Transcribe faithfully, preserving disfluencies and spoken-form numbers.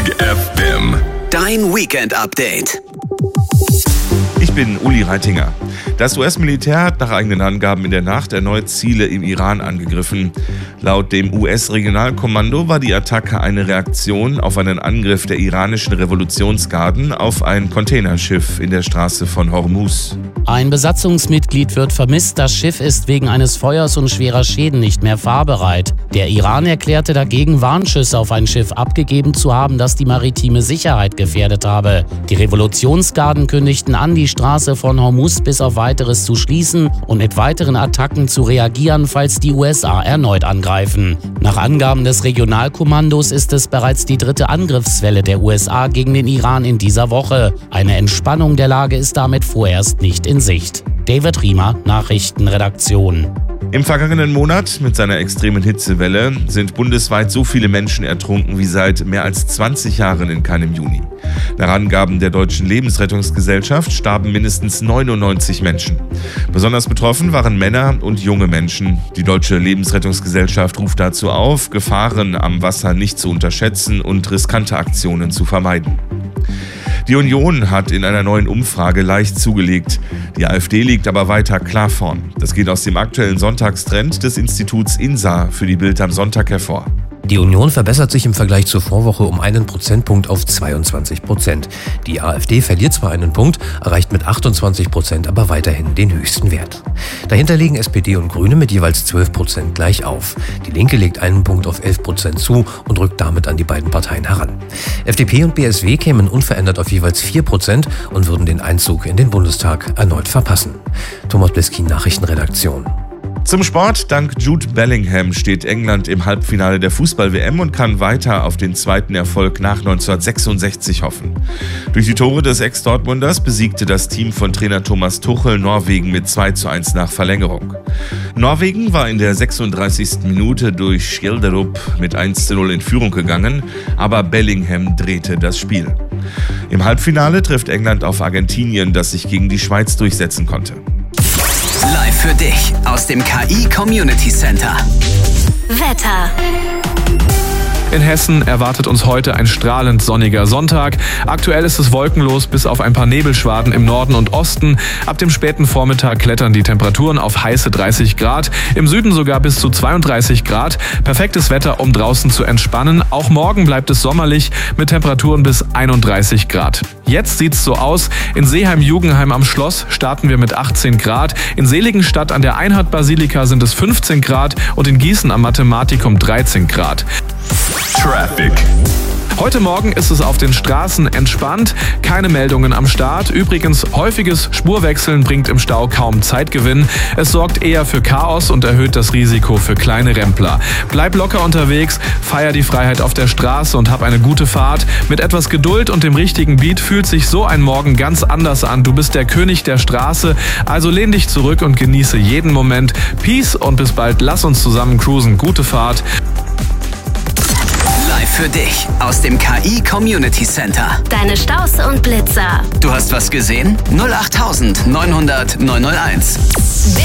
Big F M. Dein Weekend-Update. Ich bin Uli Reitinger. Das U S-Militär hat nach eigenen Angaben in der Nacht erneut Ziele im Iran angegriffen. Laut dem U S-Regionalkommando war die Attacke eine Reaktion auf einen Angriff der iranischen Revolutionsgarden auf ein Containerschiff in der Straße von Hormuz. Ein Besatzungsmitglied wird vermisst. Das Schiff ist wegen eines Feuers und schwerer Schäden nicht mehr fahrbereit. Der Iran erklärte dagegen, Warnschüsse auf ein Schiff abgegeben zu haben, das die maritime Sicherheit gefährdet habe. Die Revolutionsgarden kündigten an, die Straße von Hormuz bis auf Weiteres zu schließen und mit weiteren Attacken zu reagieren, falls die U S A erneut angreifen. Nach Angaben des Regionalkommandos ist es bereits die dritte Angriffswelle der U S A gegen den Iran in dieser Woche. Eine Entspannung der Lage ist damit vorerst nicht in Sicht. David Riemer, Nachrichtenredaktion. Im vergangenen Monat mit seiner extremen Hitzewelle sind bundesweit so viele Menschen ertrunken wie seit mehr als zwanzig Jahren in keinem Juni. Nach Angaben der Deutschen Lebensrettungsgesellschaft starben mindestens neunundneunzig Menschen. Besonders betroffen waren Männer und junge Menschen. Die Deutsche Lebensrettungsgesellschaft ruft dazu auf, Gefahren am Wasser nicht zu unterschätzen und riskante Aktionen zu vermeiden. Die Union hat in einer neuen Umfrage leicht zugelegt. Die AfD liegt aber weiter klar vorn. Das geht aus dem aktuellen Sonntagstrend des Instituts INSA für die Bild am Sonntag hervor. Die Union verbessert sich im Vergleich zur Vorwoche um einen Prozentpunkt auf zweiundzwanzig Prozent. Die AfD verliert zwar einen Punkt, erreicht mit achtundzwanzig Prozent aber weiterhin den höchsten Wert. Dahinter liegen S P D und Grüne mit jeweils zwölf Prozent gleich auf. Die Linke legt einen Punkt auf elf Prozent zu und rückt damit an die beiden Parteien heran. F D P und B S W kämen unverändert auf jeweils vier Prozent und würden den Einzug in den Bundestag erneut verpassen. Thomas Bliskin, Nachrichtenredaktion. Zum Sport. Dank Jude Bellingham steht England im Halbfinale der Fußball-W M und kann weiter auf den zweiten Erfolg nach neunzehnhundertsechsundsechzig hoffen. Durch die Tore des Ex-Dortmunders besiegte das Team von Trainer Thomas Tuchel Norwegen mit zwei zu eins nach Verlängerung. Norwegen war in der sechsunddreißigsten Minute durch Skjelderup mit eins zu null in Führung gegangen, aber Bellingham drehte das Spiel. Im Halbfinale trifft England auf Argentinien, das sich gegen die Schweiz durchsetzen konnte. Live für dich aus dem K I Community Center. Wetter. In Hessen erwartet uns heute ein strahlend sonniger Sonntag. Aktuell ist es wolkenlos bis auf ein paar Nebelschwaden im Norden und Osten. Ab dem späten Vormittag klettern die Temperaturen auf heiße dreißig Grad, im Süden sogar bis zu zweiunddreißig Grad. Perfektes Wetter, um draußen zu entspannen. Auch morgen bleibt es sommerlich mit Temperaturen bis einunddreißig Grad. Jetzt sieht's so aus. In Seeheim-Jugenheim am Schloss starten wir mit achtzehn Grad. In Seligenstadt an der Einhard-Basilika sind es fünfzehn Grad und in Gießen am Mathematikum dreizehn Grad. Traffic. Heute Morgen ist es auf den Straßen entspannt, keine Meldungen am Start. Übrigens, häufiges Spurwechseln bringt im Stau kaum Zeitgewinn. Es sorgt eher für Chaos und erhöht das Risiko für kleine Rempler. Bleib locker unterwegs, feier die Freiheit auf der Straße und hab eine gute Fahrt. Mit etwas Geduld und dem richtigen Beat fühlt sich so ein Morgen ganz anders an. Du bist der König der Straße, also lehn dich zurück und genieße jeden Moment. Peace und bis bald, lass uns zusammen cruisen. Gute Fahrt. Für dich aus dem K I Community Center. Deine Staus und Blitzer. Du hast was gesehen? null acht neunhundert neunhunderteins. Big